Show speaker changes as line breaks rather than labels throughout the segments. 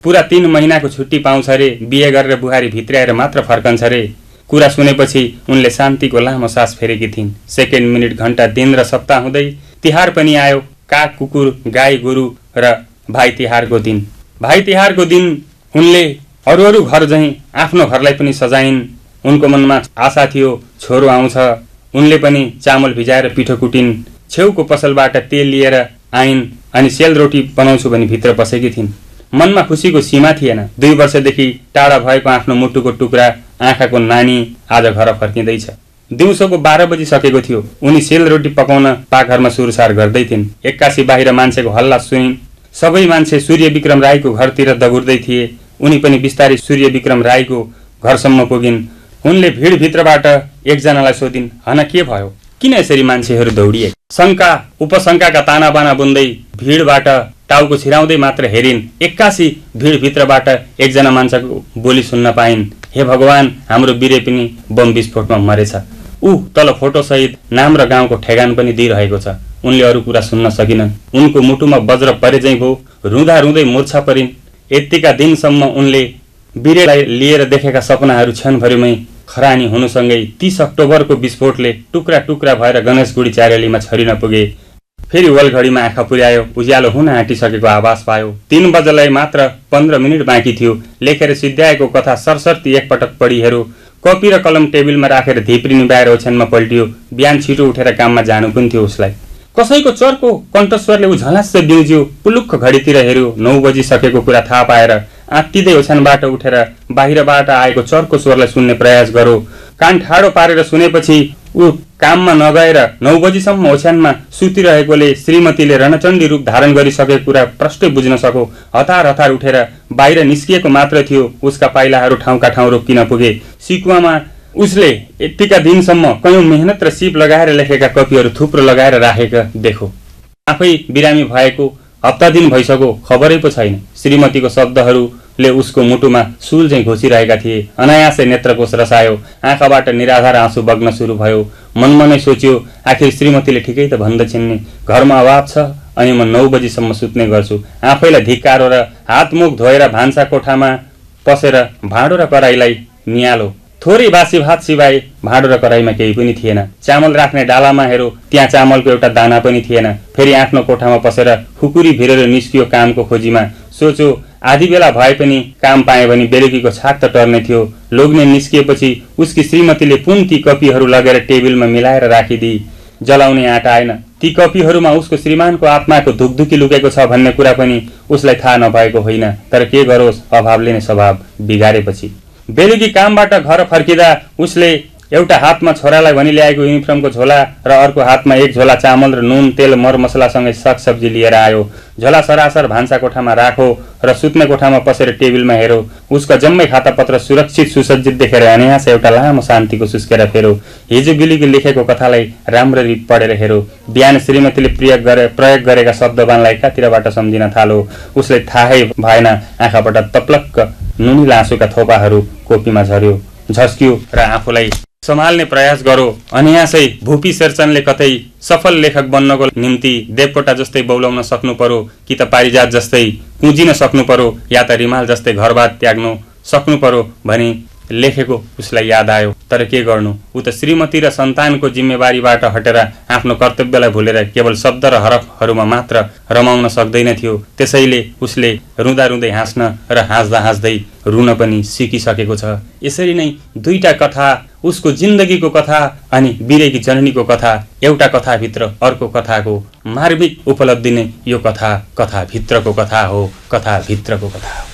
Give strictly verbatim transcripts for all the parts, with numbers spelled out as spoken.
पूरा तीन महिनाको छुट्टी पाउँछ रे, बिहे गरेर बुहारी भित्र्याएर मात्र फर्कन्छ रे। कुरा सुनेपछि उनले शान्तिको लामो सास फेरेकी थिइन्। सेकेन्ड, मिनेट, घण्टा, दिन र सप्ताह हुँदै तिहार पनि आयो। काग, कुकुर, गाई, गोरु र भाइ तिहारको दिन। भाइ तिहारको दिन उनले अरू अरू घर झैँ आफ्नो घरलाई पनि सजाइन्। उनको मनमा आशा थियो छोरो आउँछ। उनले पनि चामल भिजाएर पिठो कुटिन्। छेउको पसलबाट तेल लिएर आइन् अनि सेलरोटी बनाउँछु भनी भित्र पसेकी थिइन्। मनमा खुसीको सीमा थिएन। दुई वर्षदेखि टाढा भएको आफ्नो मुटुको टुक्रा आँखाको नानी आज घर फर्किँदैछ। दिउँसोको बाह्र बजी सकेको थियो। उनी सेलरोटी पकाउन पाकघरमा सुरसार गर्दै थिइन्। एक्कासी बाहिर मान्छेको हल्ला सुनिन्। सबै मान्छे सूर्य विक्रम राईको घरतिर दगुर्दै थिए। उनी पनि बिस्तारै सूर्य विक्रम राईको घरसम्म पुगिन्। उनले भिडभित्रबाट एकजनालाई सोधिन्, हन के भयो, किन यसरी मान्छेहरू दौडिए? शङ्का उपशङ्काका ताना बाना बुन्दै भिडबाट टाउको छिराउँदै मात्र हेरिन्। एक्कासी भिडभित्रबाट एकजना मान्छेको बोली सुन्न पाइन्, हे भगवान, हाम्रो बिरे पनि बम विस्फोटमा मरेछ। ऊ तल फोटोसहित नाम र गाउँको ठेगान पनि दिइरहेको छ। उनले अरू कुरा सुन्न सकिनन्। उनको मुटुमा वज्र परे झैँ भयो। रुँदा रुँदै मूर्छा परिन्। यतिका दिनसम्म उनले बिरेलाई लिएर देखेका सपनाहरू क्षणभरिमै खरानी हुनुसँगै तीस अक्टोबरको विस्फोटले टुक्रा टुक्रा भएर गणेशगुडी च्यारेलीमा छरिन पुगे। फेरि वलघडीमा आँखा पुर्यायो। उज्यालो हुन आँटिसकेको आभास पायो। तीन बजेलाई मात्र पन्ध्र मिनट बाँकी थियो। लेखेर सिद्ध्याएको कथा सरसर्ती एकपटक पढी हेऱ्यो। कपी र कलम टेबलमा राखेर धिप्री निभाएर ओछ्यानमा पल्टियो। बिहान छिटो उठेर काममा जानु पनि थियो उसलाई। कसैको चर्को कण्ठस्वरले ऊ झलास्स बिउज्यो। पुलुक्क घडीतिर हेऱ्यो। नौ बजी सकेको कुरा थाहा पाएर आत्तिँदै ओछ्यानबाट उठेर बाहिरबाट आएको चर्को स्वरलाई सुन्ने प्रयास गर्यो। कान ठाडो पारेर सुनेपछि ऊ काममा नगएर नौ बजीसम्म ओछ्यानमा सुतिरहेकोले श्रीमतीले रणचण्डी रूप धारण गरिसकेको कुरा प्रष्टै बुझ्न सक्यो। हतार हतार उठेर बाहिर निस्किएको मात्र थियो। उसका पाइलाहरू ठाउँका ठाउँ रोकिन पुगे। सिकुवामा उसले यतिका दिनसम्म कयौं मेहनत र सिप लगाएर लेखेका कपीहरू थुप्रो लगाएर राखेका देखो। आफै बिरामी भएको हप्ता दिन भइसक्यो, खबरै पो छैन। श्रीमतीको शब्दहरूले उसको मुटुमा सुल चाहिँ घोसिरहेका थिए। अनायासै नेत्रकोष रसायो। आँखाबाट निराधार आँसु बग्न सुरु भयो। मनमा नै सोच्यो, आखिर श्रीमतीले ठिकै त भन्दछिन् नि, घरमा अभाव छ अनि म नौ बजीसम्म सुत्ने गर्छु। आफैलाई धिक्कारो र हातमुख धोएर भान्सा कोठामा पसेर भाँडो र कराईलाई निहालो। थोरै बासी भात सिवाय भाँडो र कराईमा केही पनि थिएन। चामल राख्ने डालामा हेरो, त्यहाँ चामलको एउटा दाना पनि थिएन। फेरि आफ्नो कोठामा पसेर खुकुरी भिरेर निस्कियो कामको खोजीमा। सोच्यो आधी बेला भए पनि काम पाए भने बेलुकीको छाक त टर्ने थियो। लोग्ने निस्किएपछि उसकी श्रीमतीले पुन ती कपीहरू लगेर टेबलमा मिलाएर राखिदिई। जलाउने आँट आएन। ती कपीहरूमा उसको श्रीमानको आत्माको धुकधुकी लुकेको छ भन्ने कुरा पनि उसलाई थाहा नभएको होइन। तर के गरोस्, अभावले नै स्वभाव बिगारेपछि। बेलुकी कामबाट घर फर्किँदा उसले एउटा हातमा छोरालाई भनी ल्याएको युनिफर्मको झोला र अर्को हातमा एक झोला चामल र नुन तेल मरमसलासँगै सागसब्जी लिएर आयो। झोला सरासर भान्सा कोठामा राखो र सुत्ने कोठामा पसेर टेबलमा हेरो। उसका जम्मै खातापत्र सुरक्षित सुसज्जित देखेर अनायास एउटा लामो शान्तिको सुस्केरा फेरो। हिजो बेलुकी लेखेको कथालाई राम्ररी पढेर हेरो। बिहान श्रीमतीले प्रयोग गरे प्रयोग गरेका शब्दबानलाई एकातिरबाट सम्झिन थालो। उसले थाहै भएन आँखाबाट तप्लक्क नुनिला आँसुका थोपाहरू कोपीमा झर्यो झस्कियो र आफूलाई सम्हाल्ने प्रयास गरो। अनायासै भूपी शेरचनले कतै सफल लेखक बन्नको निम्ति देवकोटा जस्तै बौलाउन सक्नु पर्यो कि त पारिजात जस्तै कुँजिन सक्नु पर्यो या त रिमाल जस्तै घरबार त्याग्नु सक्नु पर्यो भनी लेखेको उसलाई याद आयो। तर के गर्नु, ऊ त श्रीमती र सन्तानको जिम्मेवारीबाट हटेर आफ्नो कर्तव्यलाई भुलेर केवल शब्द र हरफहरूमा मात्र रमाउन सक्दैन थियो। त्यसैले उसले रुँदा रुँदै हाँस्न र हाँस्दा हाँस्दै रुन पनि सिकिसकेको छ। यसरी नै दुईटा कथा, उसको जिन्दगीको कथा अनि बिरेकी जननीको कथा, एउटा कथाभित्र अर्को कथाको मार्मिक उपलब्धि नै यो कथा कथाभित्रको कथा हो, कथाभित्रको कथा हो।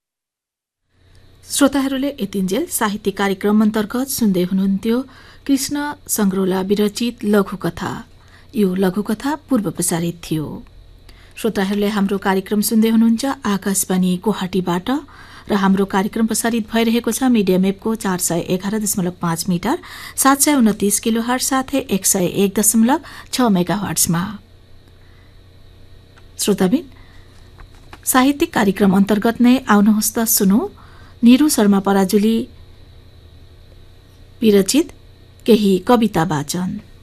श्रोताहरूले यतिन्जेल साहित्य कार्यक्रम अन्तर्गत सुन्दै हुनुहुन्थ्यो कृष्ण सङ्ग्रोला विरचित लघुकथा। यो लघुकथा पूर्व प्रसारित थियो। श्रोताहरूले हाम्रो कार्यक्रम सुन्दै हुनुहुन्छ आकाशवाणी गुवाहाटीबाट र हाम्रो कार्यक्रम प्रसारित भइरहेको छ मिडियम वेभको चार सय एघार दशमलव पाँच मिटर सात सय उन्तिस किलो हर्ज साथै एक सय एक दशमलव छ मेगा हर्जमा। श्रोताबिन, साहित्यिक कार्यक्रम अन्तर्गत नै आउनुहोस् त सुनौ निरु शर्मा पराजुली विरचित केही कविता वाचन।